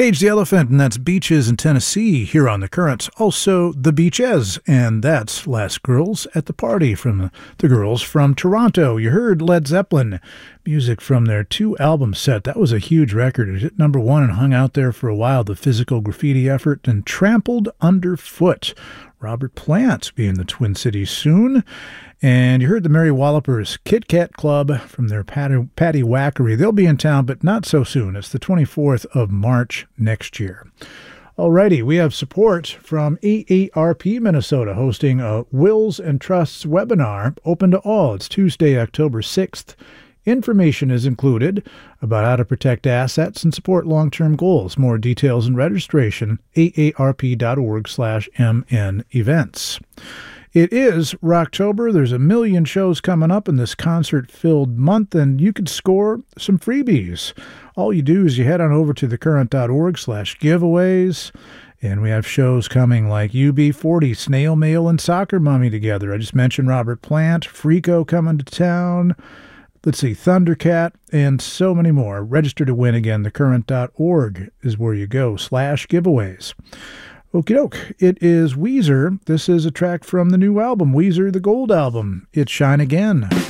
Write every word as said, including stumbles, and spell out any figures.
Cage the Elephant, and that's Beaches in Tennessee here on The Current. Also, The Beaches, and that's Last Girls at the Party from the girls from Toronto. You heard Led Zeppelin, music from their two-album set. That was a huge record. It hit number one and hung out there for a while, the Physical Graffiti effort, and Trampled Underfoot. Robert Plant being the Twin Cities soon. And you heard the Mary Wallopers Kit Kat Club from their Patty, Patty Wackery. They'll be in town, but not so soon. It's the twenty-fourth of March next year. Alrighty, we have support from A A R P Minnesota hosting a Wills and Trusts webinar open to all. It's Tuesday, October sixth. Information is included about how to protect assets and support long-term goals. More details and registration, aarp.org slash mn events. It is Rocktober. There's a million shows coming up in this concert-filled month, and you could score some freebies. All you do is you head on over to thecurrent.org slash giveaways, and we have shows coming like U B forty, Snail Mail, and Soccer Mummy together. I just mentioned Robert Plant, Freako coming to town. Let's see, Thundercat, and so many more. Register to win again. thecurrent.org is where you go, slash giveaways. Okie doke. It is Weezer. This is a track from the new album, Weezer, the Gold Album. It's Shine Again.